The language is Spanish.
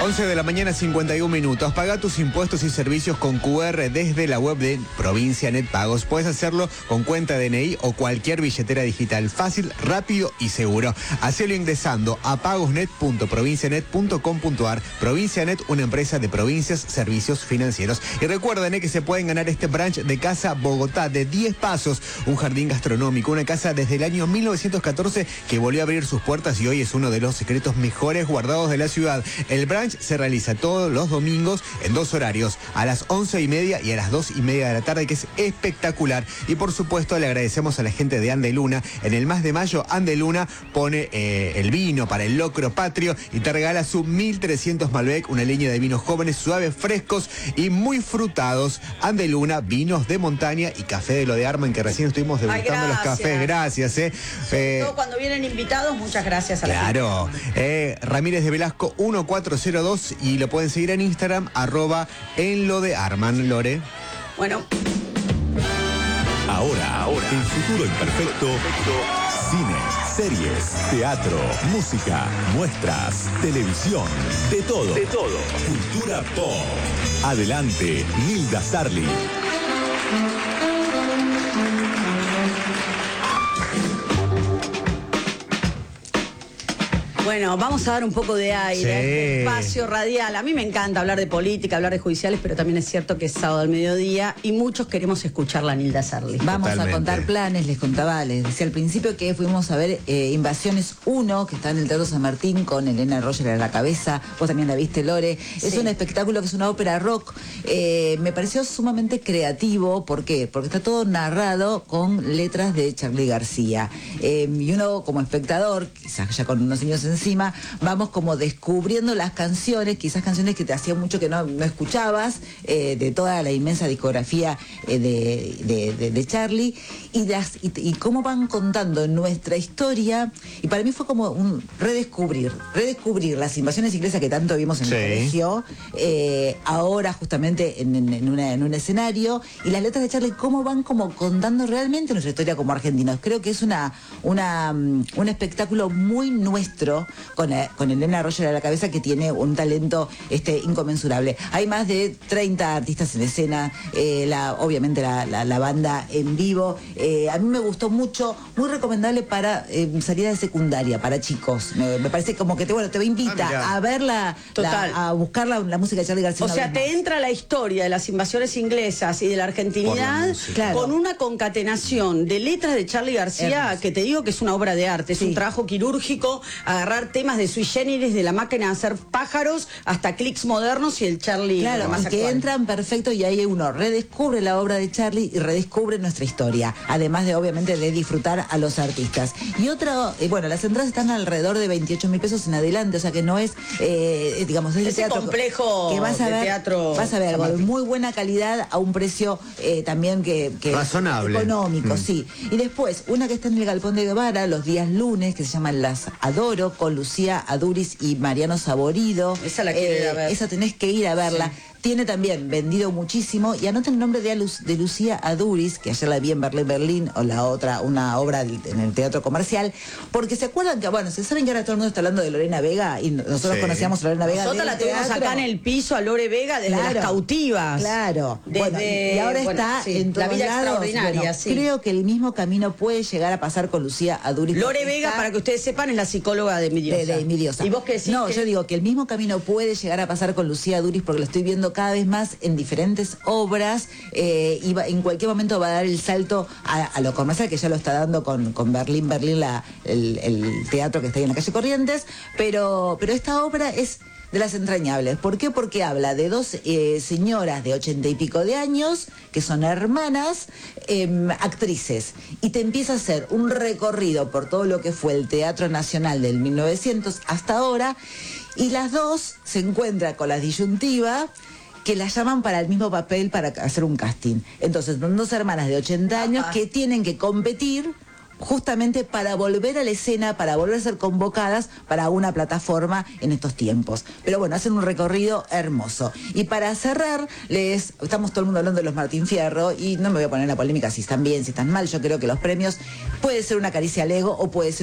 11 de la mañana, 51 minutos. Paga tus impuestos y servicios con QR desde la web de Provincia Net Pagos. Puedes hacerlo con cuenta DNI o cualquier billetera digital. Fácil, rápido y seguro. Hacelo ingresando a pagosnet.provincianet.com.ar. Provincianet, una empresa de provincias, servicios financieros. Y recuerden que se pueden ganar este brunch de Casa Bogotá de 10 pasos. Un jardín gastronómico, una casa desde el año 1914 que volvió a abrir sus puertas y hoy es uno de los secretos mejores guardados de la ciudad. El brunch se realiza todos los domingos en 2 horarios, a las 11:30 y a las 2:30 de la tarde, que es espectacular. Y por supuesto le agradecemos a la gente de Andeluna. En el mes de mayo, Andeluna pone el vino para el locro patrio y te regala su 1300 Malbec, una línea de vinos jóvenes, suaves, frescos y muy frutados. Andeluna, vinos de montaña y café de lo de Arman, que recién estuvimos degustando los cafés. Gracias. Sobre todo cuando vienen invitados, muchas gracias a la gente. Claro. Ramírez de Velasco 1402 y lo pueden seguir en Instagram, @enlodearman. Lore. Bueno. Ahora, el futuro imperfecto. Cine, series, teatro, música, muestras, televisión, de todo. Cultura pop. Adelante, Nilda Sarli. Bueno, vamos a dar un poco de aire a este espacio radial. A mí me encanta hablar de política, hablar de judiciales, pero también es cierto que es sábado al mediodía y muchos queremos escuchar la Nilda Sarli. Vamos a contar planes, les decía al principio que fuimos a ver Invasiones 1, que está en el Teatro San Martín con Elena Roger a la cabeza. Vos también la viste, Lore. Sí. Es un espectáculo que es una ópera rock. Me pareció sumamente creativo. ¿Por qué? Porque está todo narrado con letras de Charly García. Y uno como espectador, quizás ya con unos años encima, vamos como descubriendo las canciones, quizás canciones que te hacía mucho que no escuchabas, de toda la inmensa discografía de Charly, y cómo van contando nuestra historia. Y para mí fue como un redescubrir las invasiones inglesas que tanto vimos en el colegio, ahora justamente en un escenario, y las letras de Charly, cómo van como contando realmente nuestra historia como argentinos. Creo que es un espectáculo muy nuestro, con Elena Roger a la cabeza, que tiene un talento inconmensurable. Hay más de 30 artistas en escena, obviamente la banda en vivo. A mí me gustó mucho, muy recomendable para salida de secundaria, para chicos. Me parece como que te invita a verla, a buscar la música de Charly García. O sea, te entra la historia de las invasiones inglesas y de la argentinidad con una concatenación de letras de Charly García, que te digo que es una obra de arte, es un trabajo quirúrgico, agarrar temas de sui generis, de la máquina de hacer pájaros hasta clics modernos y el Charly más que actual. Entran perfecto, y ahí uno redescubre la obra de Charly y redescubre nuestra historia, además de obviamente de disfrutar a los artistas. Y las entradas están alrededor de 28.000 pesos en adelante, o sea que no es, digamos, es ese teatro complejo que vas a ver algo de muy buena calidad a un precio también que razonable, económico, sí. Y después una que está en el Galpón de Guevara los días lunes, que se llama Las Adoro, con Lucía Aduris y Mariano Saborido. Esa la quiero ir a ver. Esa tenés que ir a verla. Sí. Tiene también vendido muchísimo, y anoten el nombre de Lucía Aduris, que ayer la vi en Berlín, o la otra, una obra en el Teatro Comercial, porque se acuerdan que, se saben que ahora todo el mundo está hablando de Lorena Vega, y nosotros conocíamos a Lorena Vega. Nosotros la tuvimos acá en el piso a Lore Vega desde Las Cautivas. Claro. Y ahora está en todos La Vida lados. Extraordinaria, Creo que el mismo camino puede llegar a pasar con Lucía Aduris. Lore Vega, para que ustedes sepan, es la psicóloga de mi diosa. ¿Y vos qué decís? No, yo digo que el mismo camino puede llegar a pasar con Lucía Aduris, porque lo estoy viendo cada vez más en diferentes obras, y en cualquier momento va a dar el salto a lo comercial, que ya lo está dando con Berlín, el teatro que está ahí en la calle Corrientes, pero esta obra es de las entrañables. ¿Por qué? Porque habla de dos señoras de 80 y pico de años, que son hermanas, actrices, y te empieza a hacer un recorrido por todo lo que fue el Teatro Nacional del 1900 hasta ahora, y las dos se encuentran con la disyuntiva que las llaman para el mismo papel para hacer un casting. Entonces, son dos hermanas de 80 años que tienen que competir justamente para volver a la escena, para volver a ser convocadas para una plataforma en estos tiempos. Pero bueno, hacen un recorrido hermoso. Y para cerrar, estamos todo el mundo hablando de los Martín Fierro, y no me voy a poner en la polémica si están bien, si están mal. Yo creo que los premios puede ser una caricia al ego o puede ser